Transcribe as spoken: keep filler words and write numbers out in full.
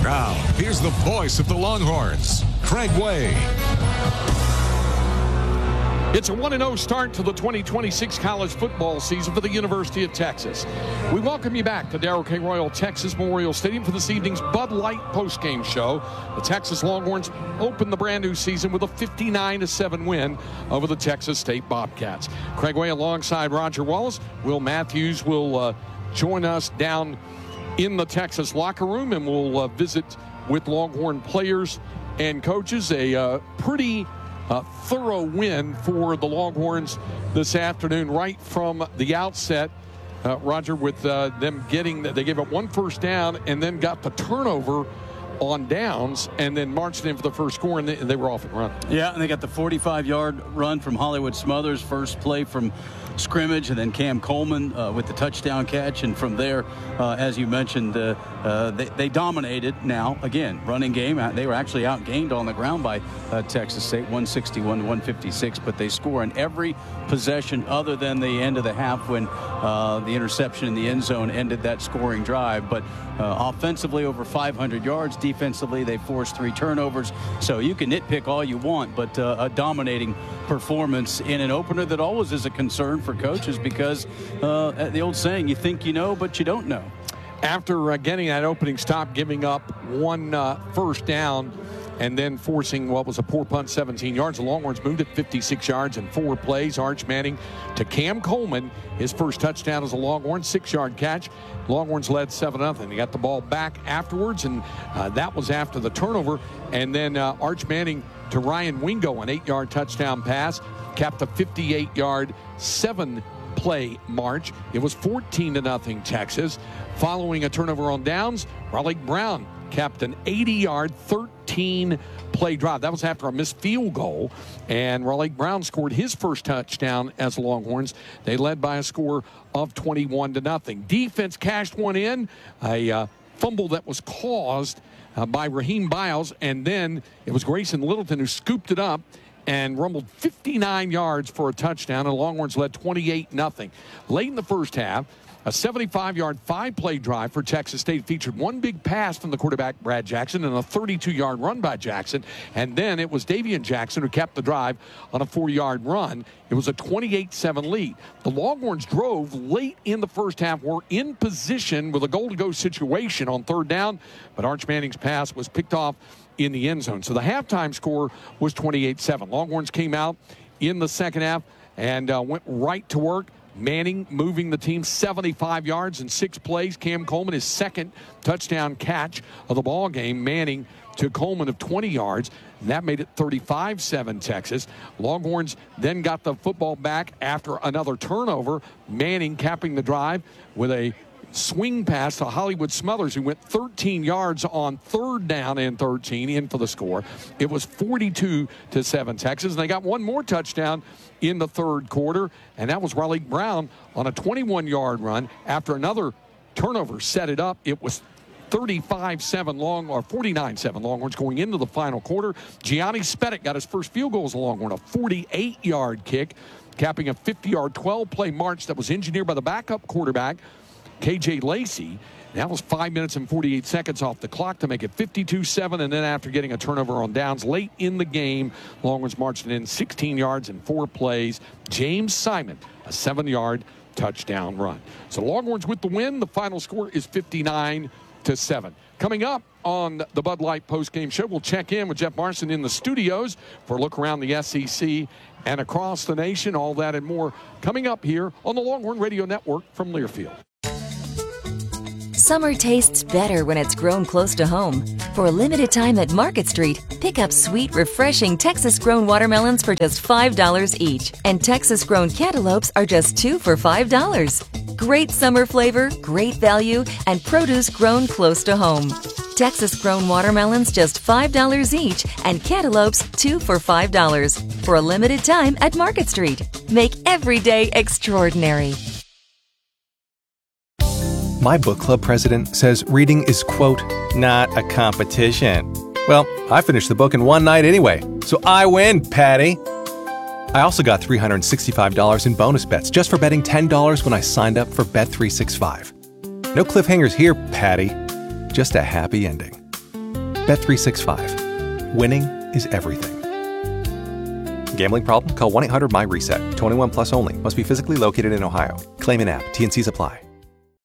Now, here's the voice of the Longhorns, Craig Way. It's a one and oh start to the twenty twenty-six college football season for the University of Texas. We welcome you back to Darrell K. Royal Texas Memorial Stadium for this evening's Bud Light postgame show. The Texas Longhorns open the brand new season with a fifty-nine to seven win over the Texas State Bobcats. Craig Way alongside Roger Wallace. Will Matthews will uh, join us down in the Texas locker room, and we'll uh, visit with Longhorn players and coaches. A uh, pretty A thorough win for the Longhorns this afternoon, right from the outset. Uh, Roger, with uh, them getting, they gave up one first down and then got the turnover on downs and then marched in for the first score, and they, and they were off and running. Yeah, and they got the forty-five-yard run from Hollywood Smothers, first play from scrimmage, and then Cam Coleman uh, with the touchdown catch. And from there, uh, as you mentioned, uh, uh, they, they dominated. Now, again, running game. They were actually outgained on the ground by uh, Texas State, one sixty-one to one fifty-six, but they score in every possession other than the end of the half when uh, the interception in the end zone ended that scoring drive. But uh, offensively, over five hundred yards. Defensively, they forced three turnovers. So you can nitpick all you want, but uh, a dominating performance in an opener that always is a concern for coaches because uh, the old saying, you think you know, but you don't know. After uh, getting that opening stop, giving up one uh, first down, and then forcing what was a poor punt, seventeen yards. The Longhorns moved it fifty-six yards in four plays. Arch Manning to Cam Coleman. His first touchdown as a Longhorn, six-yard catch. Longhorns led seven nothing. They got the ball back afterwards, and uh, that was after the turnover. And then uh, Arch Manning to Ryan Wingo, an eight-yard touchdown pass, capped a fifty-eight-yard, seven-play march. It was fourteen to nothing Texas. Following a turnover on downs, Raleigh Brown capped an eighty-yard, thirteen-play drive. That was after a missed field goal, and Raleigh Brown scored his first touchdown as Longhorns. They led by a score of twenty-one to nothing. Defense cashed one in, a uh, fumble that was caused uh, by Raheem Biles, and then it was Grayson Littleton who scooped it up and rumbled fifty-nine yards for a touchdown, and Longhorns led twenty-eight nothing. Late in the first half, a seventy-five-yard, five-play drive for Texas State featured one big pass from the quarterback, Brad Jackson, and a thirty-two-yard run by Jackson. And then it was Davian Jackson who capped the drive on a four-yard run. It was a twenty-eight seven lead. The Longhorns drove late in the first half, were in position with a goal-to-go situation on third down, but Arch Manning's pass was picked off in the end zone. So the halftime score was twenty-eight seven. Longhorns came out in the second half and uh, went right to work. Manning moving the team seventy-five yards in six plays. Cam Coleman, his second touchdown catch of the ball game. Manning to Coleman of twenty yards, and that made it thirty-five seven Texas. Longhorns then got the football back after another turnover. Manning capping the drive with a swing pass to Hollywood Smothers, who went thirteen yards on third down and thirteen, in for the score. It was forty-two to seven Texas, and they got one more touchdown in the third quarter, and that was Raleigh Brown on a twenty-one-yard run after another turnover set it up. It was thirty-five seven long, or forty-nine seven Longhorns going into the final quarter. Gianni Spedick got his first field goal as a Longhorn, a forty-eight-yard kick, capping a fifty-yard, twelve-play march that was engineered by the backup quarterback, K J Lacey. That was five minutes and forty-eight seconds off the clock to make it fifty-two seven, and then after getting a turnover on downs late in the game, Longhorns marched in sixteen yards in four plays. James Simon, a seven-yard touchdown run. So Longhorns with the win. The final score is fifty-nine to seven. Coming up on the Bud Light postgame show, we'll check in with Jeff Marson in the studios for a look around the S E C and across the nation. All that and more coming up here on the Longhorn Radio Network from Learfield. Summer tastes better when it's grown close to home. For a limited time at Market Street, pick up sweet, refreshing Texas-grown watermelons for just five dollars each. And Texas-grown cantaloupes are just two for five dollars. Great summer flavor, great value, and produce grown close to home. Texas-grown watermelons just five dollars each, and cantaloupes two for five dollars. For a limited time at Market Street. Make every day extraordinary. My book club president says reading is, quote, not a competition. Well, I finished the book in one night anyway, so I win, Patty. I also got three hundred sixty-five dollars in bonus bets just for betting ten dollars when I signed up for Bet three sixty-five. No cliffhangers here, Patty. Just a happy ending. Bet three sixty-five. Winning is everything. Gambling problem? Call one eight hundred my reset. twenty-one plus only. Must be physically located in Ohio. Claim in app. T N Cs apply.